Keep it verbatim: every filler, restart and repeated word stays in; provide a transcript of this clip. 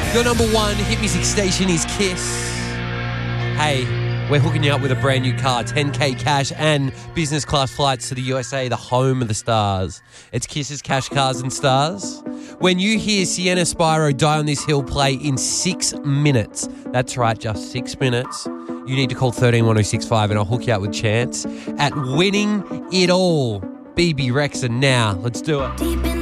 Your number one hit music station is Kiss. Hey, we're hooking you up with a brand new car, ten K cash and business class flights to the U S A, the home of the stars. It's Kiss's Cash Cars and Stars. When you hear Sienna Spyro Die on This Hill play in six minutes, that's right, just six minutes, you need to call one three one oh six five and I'll hook you up with chance at winning it all. B B Rexha now. Let's do it.